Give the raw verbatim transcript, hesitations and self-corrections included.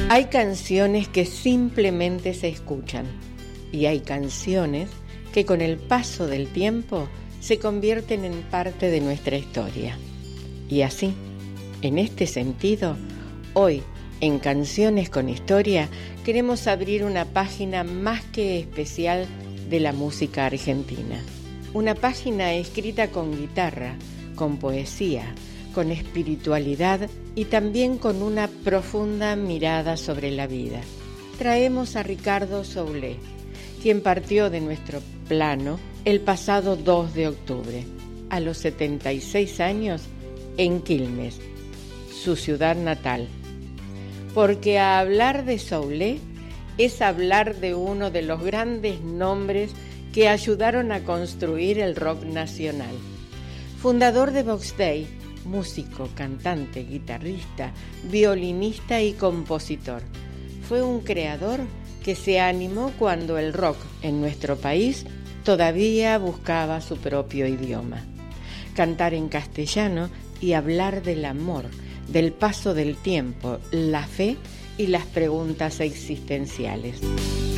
Hay canciones que simplemente se escuchan y hay canciones que con el paso del tiempo se convierten en parte de nuestra historia. Y así, en este sentido, hoy en Canciones con Historia queremos abrir una página más que especial de la música argentina. Una página escrita con guitarra, con poesía, con espiritualidad y también con una profunda mirada sobre la vida. Traemos a Ricardo Soule, quien partió de nuestro plano el pasado dos de octubre, a los setenta y seis años, en Quilmes, su ciudad natal. Porque a hablar de Soule es hablar de uno de los grandes nombres que ayudaron a construir el rock nacional. Fundador de Box Day, músico, cantante, guitarrista, violinista y compositor. Fue un creador que se animó cuando el rock en nuestro país todavía buscaba su propio idioma. Cantar en castellano y hablar del amor, del paso del tiempo, la fe y las preguntas existenciales.